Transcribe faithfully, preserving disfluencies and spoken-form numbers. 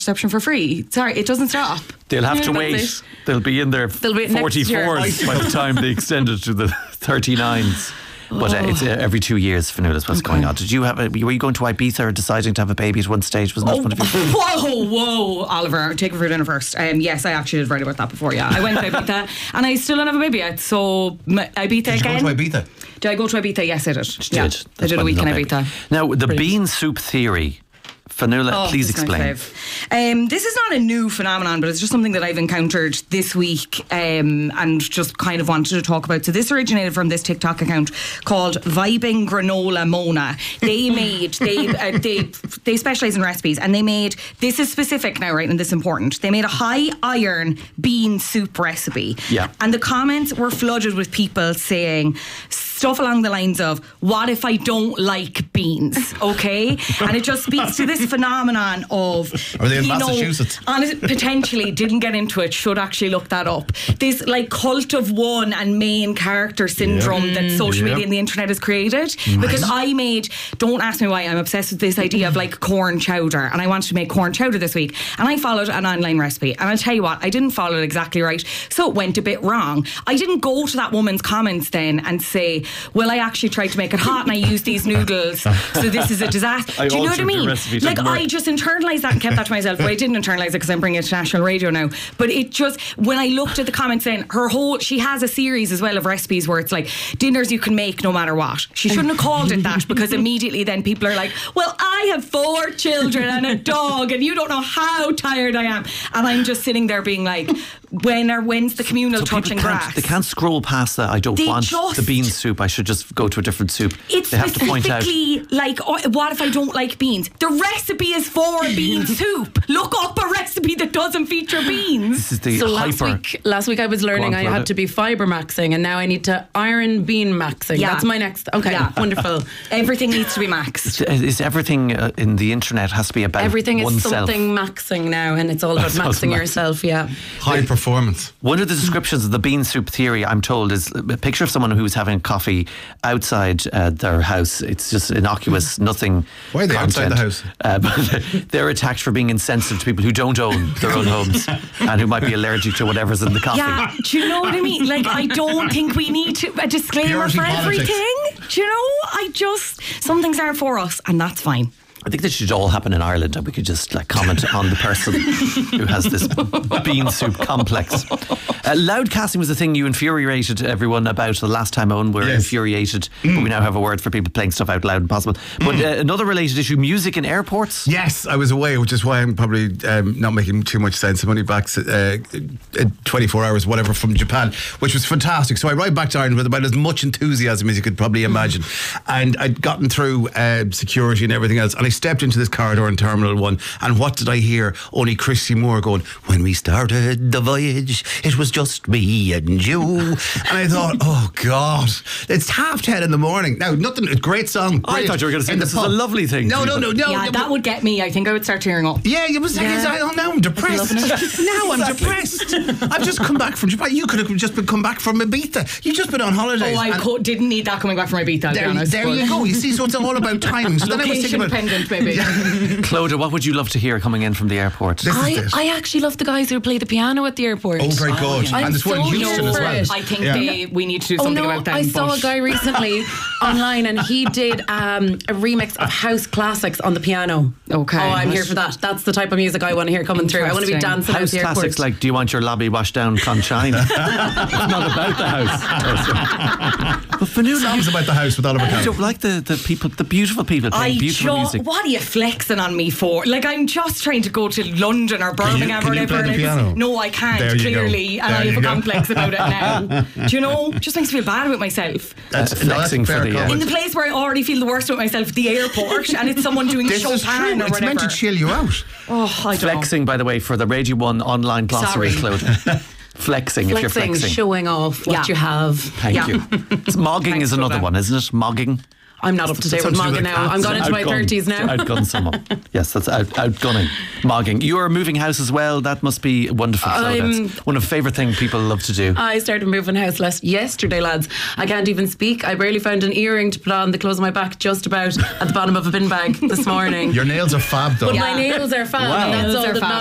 contraception for free. Sorry, it doesn't stop. They'll have to That's wait. it. They'll be in their forty-fours by the time they extend it to the thirty-nines. But uh, it's uh, every two years, Fionnuala's what's okay. going on. Did you have? A, were you going to Ibiza or deciding to have a baby at one stage? Wasn't that oh, one of you? Whoa, whoa, Oliver, take it for dinner first. Um, yes, I actually did write about that before. Yeah, I went to Ibiza and I still don't have a baby yet. So Ibiza did again. Did you go to Ibiza? Did I go to Ibiza? Yes, I did. She yeah, did. I did a week in Ibiza. Now the Brilliant. bean soup theory. Fionnuala, oh, please explain. Um, this is not a new phenomenon, but it's just something that I've encountered this week um, and just kind of wanted to talk about. So this originated from this TikTok account called Vibing Granola Mona. They made, they uh, they they specialise in recipes, and they made, this is specific now, right, and this is important. They made a high iron bean soup recipe. Yeah. And the comments were flooded with people saying stuff along the lines of, what if I don't like beans? Okay? And it just speaks to this phenomenon of, are they in you Massachusetts? Know, honest, potentially, didn't get into it, should actually look that up. This like cult of one and main character syndrome yeah. that social yeah. media and the internet has created. Nice. Because I made, don't ask me why, I'm obsessed with this idea of like corn chowder, and I wanted to make corn chowder this week, and I followed an online recipe, and I'll tell you what, I didn't follow it exactly right, so it went a bit wrong. I didn't go to that woman's comments then and say, well, I actually tried to make it hot and I used these noodles, so this is a disaster. I Do you know what I mean? Like, work. I just internalised that and kept that to myself. Well, I didn't internalise it because I'm bringing it to national radio now, but it just, when I looked at the comments then, her whole, she has a series as well of recipes where it's like dinners you can make no matter what. She shouldn't have called it that, because immediately then people are like, well, I have four children and a dog and you don't know how tired I am, and I'm just sitting there being like, when or when's the communal so touching grass? They can't scroll past that. I don't They want just, the bean soup. I should just go to a different soup. It's they have to point out, specifically like, oh, what if I don't like beans? The recipe is for a bean soup. Look up a recipe that doesn't feature beans. This is the so hyper. last week, last week I was learning on, I had to be fibre maxing, and now I need to iron bean maxing. Yeah. That's my next. Okay, Yeah. wonderful. Everything needs to be maxed. Is, is everything uh, in the internet has to be about Everything is oneself? something maxing now, and it's all about That's awesome. maxing yourself. Yeah. High performance. One of the descriptions of the bean soup theory, I'm told, is a picture of someone who's having coffee outside uh, their house. It's just innocuous, nothing. Why are they content. outside the house? Uh, but they're attacked for being insensitive to people who don't own their own homes and who might be allergic to whatever's in the coffee. Yeah, do you know what I mean? Like, I don't think we need to, a disclaimer Purity for politics. everything. Do you know? I just, some things aren't for us, and that's fine. I think this should all happen in Ireland, and we could just like comment on the person who has this bean soup complex. Uh, loudcasting was the thing you infuriated everyone about the last time on. We're yes. infuriated, mm. but we now have a word for people playing stuff out loud and possible. But uh, another related issue: music in airports. Yes, I was away, which is why I'm probably um, not making too much sense. I'm only back uh, twenty-four hours, whatever, from Japan, which was fantastic. So I arrived back to Ireland with about as much enthusiasm as you could probably imagine, and I'd gotten through uh, security and everything else, and I stepped into this corridor in Terminal one, and what did I hear? Only Christy Moore going, when we started the voyage, it was just me and you. And I thought, oh God, it's half ten in the morning. Now, nothing, great song. I thought you were going to say this is a lovely thing. No, no, no, no. Yeah, no, that would get me. I think I would start tearing up. Yeah, it was. Yeah. I don't know. I'm depressed. Now I'm depressed. I've just come back from Japan. You could have just been come back from Ibiza. You've just been on holidays. Oh, I and co- didn't need that coming back from Ibiza, to be there, honest. there you go. You see, so it's all about timing. So then I was thinking Location about, dependent, maybe. Clodagh, what would you love to hear coming in from the airport? This is I, it. I actually love the guys who play the piano at the airport. Oh, very good. I'm And there's one in so Houston as for well. it. I think Yeah. they, we need to do Oh something no, about them. I saw but- a guy recently online, and he did um, a remix of house classics on the piano. Okay. Oh, I'm here for that. That's the type of music I want to hear coming through. I want to be Interesting. dancing out House the airport. classics like, do you want your lobby washed down con shine? It's not about the house. But Fionnuala, Songs about the house with Oliver you Cowan. don't like the, the people, the beautiful people playing I beautiful just, music. what are you flexing on me for? Like, I'm just trying to go to London or Birmingham can or you whatever. play the and it's- piano? No, I can't, There you go. clearly. And There I have you a go. complex about it now. Do you know? Just makes me feel bad about myself. That's Uh, no, that's flexing a for fair the, uh, comment. In the place where I already feel the worst about myself, the airport, and it's someone doing This Chopin is true. or It's whatever. meant to chill you out. Oh, I don't know. Flexing, by the way, for the Radio one online glossary, Sorry. Clodagh. Flexing, if you're Flexing, flexing. showing off what Yeah. you have. Thank Yeah. you. It's mogging Thanks, is another Clodagh. one, isn't it? Mogging. I'm not up to date with mogging now. I'm going into my thirties now. Outgun someone. Yes, that's out, outgunning. Mogging. You're moving house as well. That must be wonderful. That's one of the favourite things people love to do. I started moving house last yesterday, lads. I can't even speak. I barely found an earring to put on the clothes of my back just about at the bottom of a bin bag this morning. Your nails are fab though. But yeah. my nails are fab. Wow. And that's Nails all are that fab.